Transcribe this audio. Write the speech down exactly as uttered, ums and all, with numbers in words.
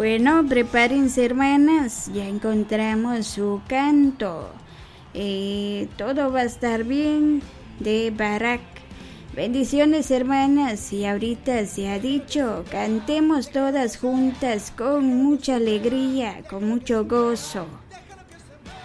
Bueno, prepárense hermanas, ya encontramos su canto. Eh, todo va a estar bien de Barak. Bendiciones hermanas, y ahorita se ha dicho, cantemos todas juntas con mucha alegría, con mucho gozo.